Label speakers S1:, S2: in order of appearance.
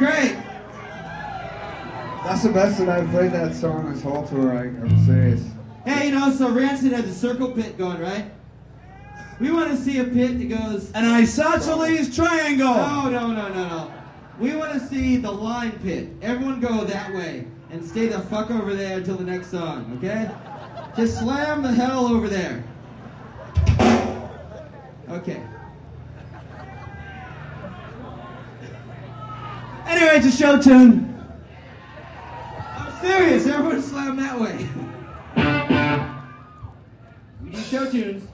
S1: great.
S2: That's the best that I've played that song this whole tour, I'm serious.
S1: Hey, you know, so Rancid had the circle pit going, right? We want to see a pit that goes...
S3: An isosceles triangle!
S1: No. We want to see the line pit. Everyone go that way and stay the fuck over there until the next song, okay? Just slam the hell over there. Okay.
S3: Anyway, it's a show tune.
S1: I'm serious. Everyone slam that way. We do show tunes.